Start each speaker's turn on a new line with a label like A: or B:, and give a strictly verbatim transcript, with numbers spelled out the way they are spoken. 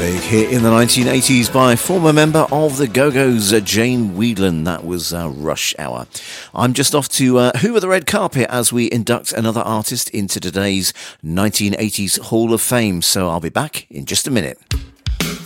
A: Big hit in the nineteen eighties by former member of the Go-Go's, uh, Jane Wiedlin. That was uh, Rush Hour. I'm just off to uh, Hoover the Red Carpet as we induct another artist into today's nineteen eighties Hall of Fame. So I'll be back in just a minute.